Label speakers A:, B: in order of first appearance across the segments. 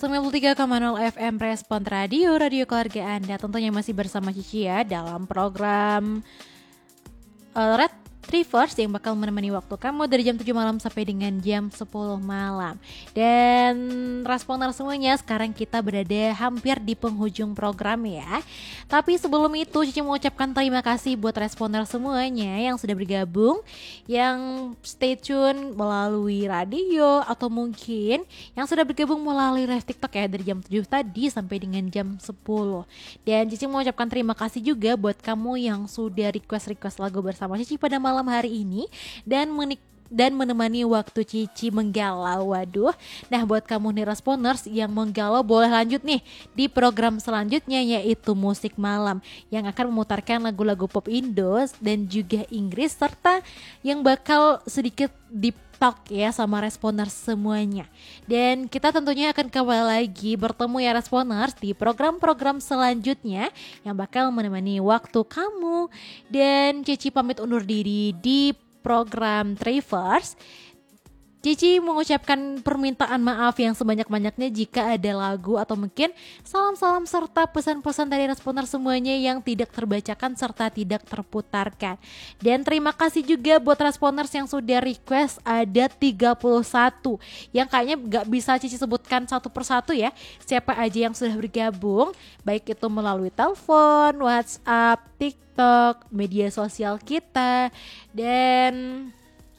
A: 93,0 FM Respon Radio keluarga Anda. Tentunya masih bersama Cici ya dalam program Red Reverse yang bakal menemani waktu kamu dari jam 7 malam sampai dengan jam 10 malam. Dan responer semuanya, sekarang kita berada hampir di penghujung program ya. Tapi sebelum itu Cici mau ucapkan terima kasih buat responer semuanya yang sudah bergabung, yang stay tune melalui radio atau mungkin yang sudah bergabung melalui live TikTok ya dari jam 7 tadi sampai dengan jam 10. Dan Cici mau ucapkan terima kasih juga buat kamu yang sudah request lagu bersama Cici pada malam hari ini dan menemani waktu Cici menggalau. Waduh. Nah, buat kamu nih responers yang menggalau, boleh lanjut nih di program selanjutnya, yaitu Musik Malam yang akan memutarkan lagu-lagu pop Indo dan juga Inggris, serta yang bakal sedikit deep talk ya sama responers semuanya. Dan kita tentunya akan kembali lagi bertemu ya responers di program-program selanjutnya yang bakal menemani waktu kamu. Dan Cici pamit undur diri di program Traverse. Cici mengucapkan permintaan maaf yang sebanyak-banyaknya jika ada lagu atau mungkin salam-salam serta pesan-pesan dari responer semuanya yang tidak terbacakan serta tidak terputarkan. Dan terima kasih juga buat responers yang sudah request, ada 31 yang kayaknya gak bisa Cici sebutkan satu persatu ya, siapa aja yang sudah bergabung, baik itu melalui telepon, WhatsApp, TikTok, media sosial kita. Dan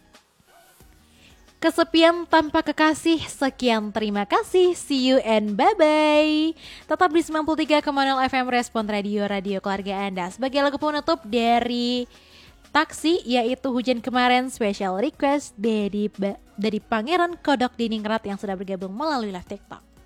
A: kesepian tanpa kekasih, sekian terima kasih, see you and bye-bye. Tetap di 93,0 FM Respon Radio keluarga Anda. Sebagai lagu penutup dari Taksi, yaitu Hujan Kemarin, special request dari Pangeran Kodok Diningrat yang sudah bergabung melalui live TikTok.